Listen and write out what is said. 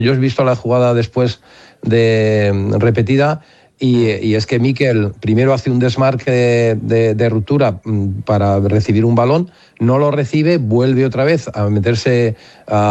Yo he visto la jugada después de repetida y es que Mikel primero hace un desmarque de ruptura para recibir un balón, no lo recibe, vuelve otra vez a meterse